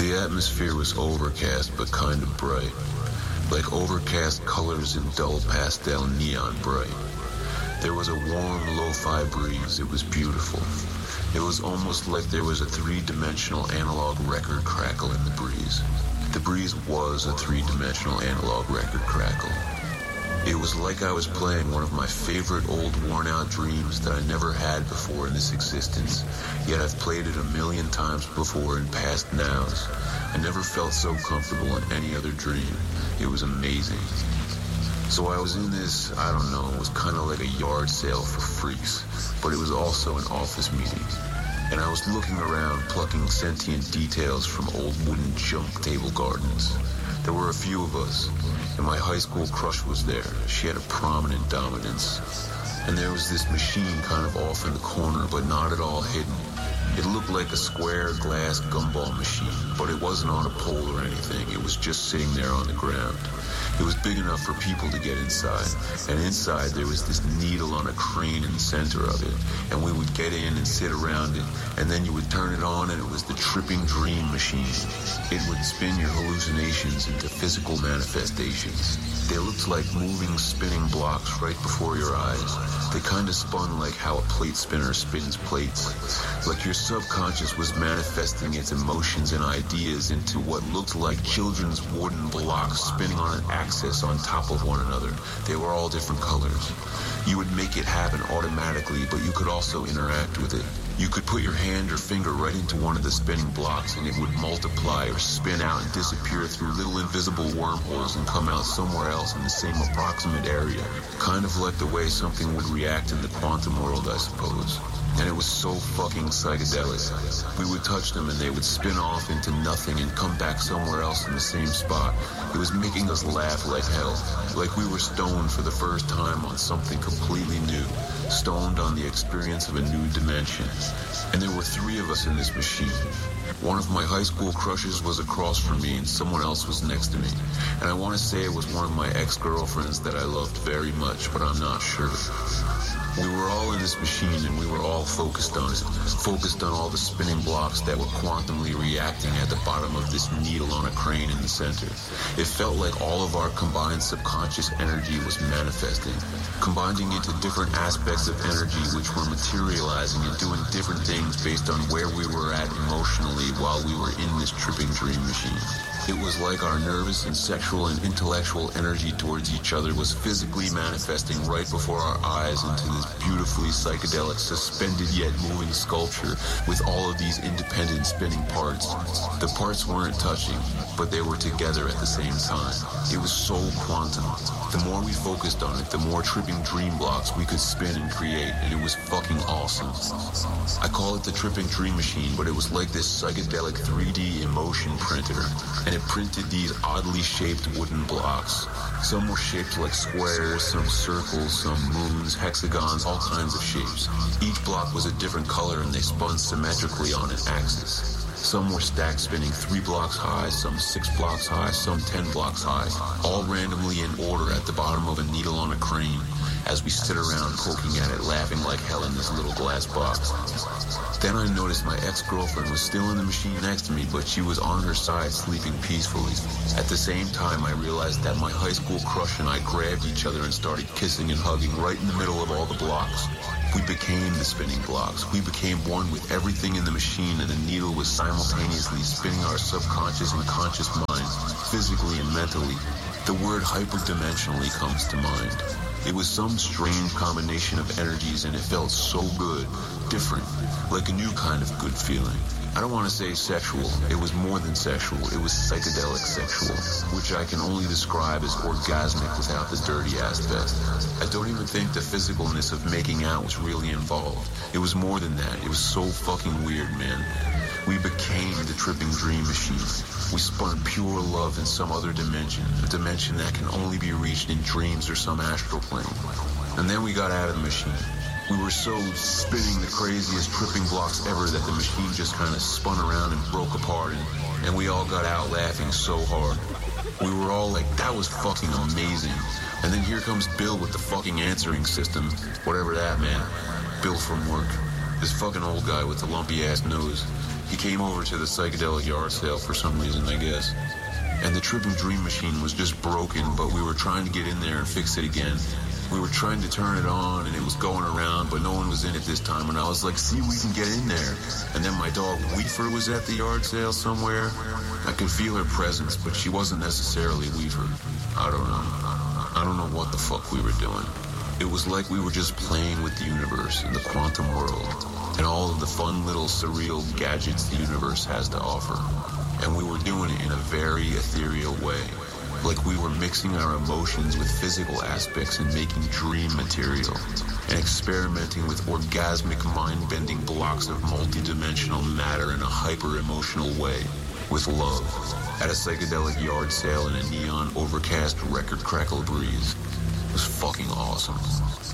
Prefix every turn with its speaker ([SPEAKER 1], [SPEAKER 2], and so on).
[SPEAKER 1] The atmosphere was overcast but kind of bright, like overcast colors in dull pastel neon bright. There was a warm, lo-fi breeze. It was beautiful. It was almost like there was a three-dimensional analog record crackle in the breeze. The breeze was a three-dimensional analog record crackle. It was like I was playing one of my favorite old worn-out dreams that I never had before in this existence, yet I've played it a million times before in past nows. I never felt so comfortable in any other dream. It was amazing. So I was in this, I don't know, it was kind of like a yard sale for freaks, but it was also an office meeting. And I was looking around, plucking sentient details from old wooden junk table gardens. There were a few of us, and my high school crush was there. She had a prominent dominance. And there was this machine kind of off in the corner, but not at all hidden. It looked like a square glass gumball machine, but it wasn't on a pole or anything. It was just sitting there on the ground. It was big enough for people to get inside, and inside there was this needle on a crane in the center of it, and we would get in and sit around it, and then you would turn it on and it was the tripping dream machine. It would spin your hallucinations into physical manifestations. They looked like moving, spinning blocks right before your eyes. They kind of spun like how a plate spinner spins plates. Like your subconscious was manifesting its emotions and ideas into what looked like children's wooden blocks spinning on an axis on top of one another. They were all different colors. You would make it happen automatically, but you could also interact with it. You could put your hand or finger right into one of the spinning blocks and it would multiply or spin out and disappear through little invisible wormholes and come out somewhere else in the same approximate area. Kind of like the way something would react in the quantum world, I suppose. And it was so fucking psychedelic. We would touch them and they would spin off into nothing and come back somewhere else in the same spot. It was making us laugh like hell. Like we were stoned for the first time on something completely new. Stoned on the experience of a new dimension. And there were 3 of us in this machine. One of my high school crushes was across from me and someone else was next to me. And I want to say it was one of my ex-girlfriends that I loved very much, but I'm not sure. We were all in this machine and we were all focused on it. Focused on all the spinning blocks that were quantumly reacting at the bottom of this needle on a crane in the center. It felt like all of our combined subconscious energy was manifesting, combining into different aspects of energy which were materializing and doing different things based on where we were at emotionally while we were in this tripping dream machine. It was like our nervous and sexual and intellectual energy towards each other was physically manifesting right before our eyes into this beautifully psychedelic, suspended yet moving sculpture with all of these independent spinning parts. The parts weren't touching, but they were together at the same time. It was so quantum. The more we focused on it, the more tripping dream blocks we could spin and create, and it was fucking awesome. I call it the tripping dream machine, but it was like this psychedelic 3D emotion printer, and it printed these oddly shaped wooden blocks. Some were shaped like squares, some circles, some moons, hexagons, all kinds of shapes. Each block was a different color and they spun symmetrically on an axis. Some were stacked spinning 3 blocks high, some 6 blocks high, some 10 blocks high, all randomly in order at the bottom of a needle on a crane, as we sit around poking at it, laughing like hell in this little glass box. Then I noticed my ex-girlfriend was still in the machine next to me, but she was on her side sleeping peacefully. At the same time, I realized that my high school crush and I grabbed each other and started kissing and hugging right in the middle of all the blocks. We became the spinning blocks. We became one with everything in the machine, and the needle was simultaneously spinning our subconscious and conscious minds, physically and mentally. The word hyperdimensionally comes to mind. It was some strange combination of energies, and it felt so good, different, like a new kind of good feeling. I don't want to say sexual. It was more than sexual. It was psychedelic sexual, which I can only describe as orgasmic without the dirty aspect. I don't even think the physicalness of making out was really involved. It was more than that. It was so fucking weird, man. We became the tripping dream machine. We spun pure love in some other dimension, a dimension that can only be reached in dreams or some astral plane. And then we got out of the machine. We were so spinning the craziest tripping blocks ever that the machine just kind of spun around and broke apart, and we all got out laughing so hard. We were all like, that was fucking amazing. And then here comes Bill with the fucking answering system, whatever that meant. Bill from work. This fucking old guy with the lumpy ass nose. He came over to the psychedelic yard sale for some reason, I guess. And the Tripping Dream machine was just broken, but we were trying to get in there and fix it again. We were trying to turn it on, and it was going around, but no one was in it this time. And I was like, see, we can get in there. And then my dog, Weaver, was at the yard sale somewhere. I could feel her presence, but she wasn't necessarily Weaver. I don't know. I don't know what the fuck we were doing. It was like we were just playing with the universe and the quantum world and all of the fun little surreal gadgets the universe has to offer. And we were doing it in a very ethereal way. Like we were mixing our emotions with physical aspects and making dream material and experimenting with orgasmic mind-bending blocks of multidimensional matter in a hyper-emotional way with love at a psychedelic yard sale in a neon overcast record crackle breeze. It was fucking awesome.